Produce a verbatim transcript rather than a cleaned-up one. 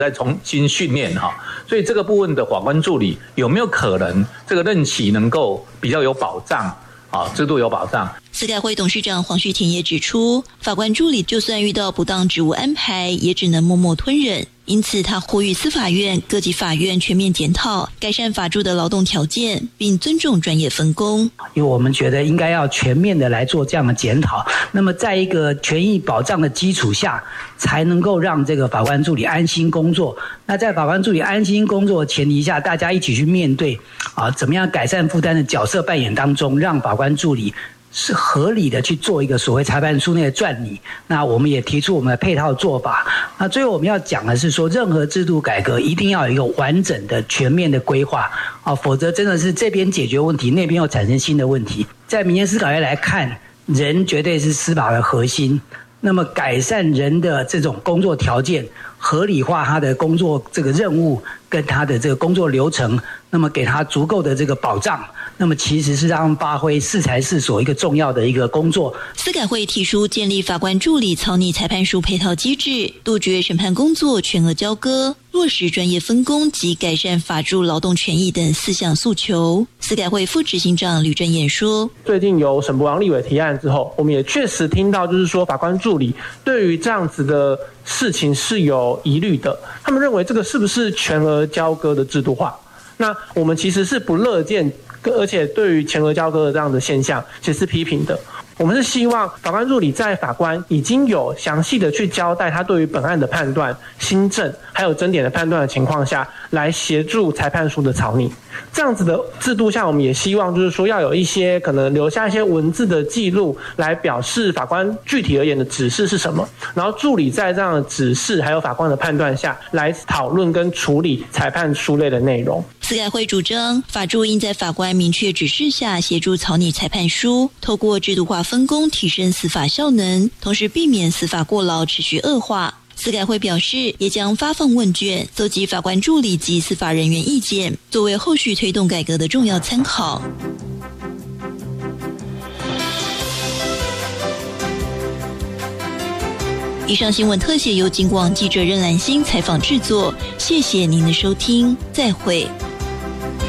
再重新训练哈，所以这个部分的法官助理有没有可能这个任期能够比较有保障啊，制度有保障？ 司改会董事长黄旭田也指出，法官助理就算遇到不当职务安排，也只能默默吞忍。因此，他呼吁司法院、各级法院全面检讨、改善法助的劳动条件，并尊重专业分工。 因为我们觉得应该要全面的来做这样的检讨，那么在一个权益保障的基础下，才能够让这个法官助理安心工作。那在法官助理安心工作的前提下，大家一起去面对啊，怎么样改善负担的角色扮演当中，让法官助理是合理的去做一个所谓裁判书内的撰拟。那我们也提出我们的配套做法。那最后我们要讲的是说，任何制度改革一定要有一个完整的全面的规划啊，否则真的是这边解决问题，那边又产生新的问题。在民间司法院来看，人绝对是司法的核心。那么改善人的这种工作条件，合理化他的工作这个任务跟他的这个工作流程，那么给他足够的这个保障，那么其实是让他们发挥适才适所一个重要的一个工作。 司改会提出建立法官助理草拟裁判书配套机制，杜绝审判工作全额交割，落实专业分工及改善法助劳动权益等四项诉求。司改会副执行长吕正彦说， 最近由沈伯洋立委提案之后，我们也确实听到就是说法官助理对于这样子的事情是有疑虑的，他们认为这个是不是全额交割的制度化？那我们其实是不乐见，而且对于全额交割的这样的现象其实是批评的。我们是希望法官助理在法官已经有详细的去交代他对于本案的判断、新证还有争点的判断的情况下，来协助裁判书的草拟。这样子的制度下，我们也希望就是说要有一些可能留下一些文字的记录，来表示法官具体而言的指示是什么，然后助理在这样的指示还有法官的判断下来讨论跟处理裁判书类的内容。 司改会主张，法助应在法官明确指示下协助草拟裁判书，透过制度化分工提升司法效能，同时避免司法过劳持续恶化。司改会表示，也将发放问卷，搜集法官助理及司法人员意见，作为后续推动改革的重要参考。以上新闻特写由警广记者任兰心采访制作，谢谢您的收听，再会。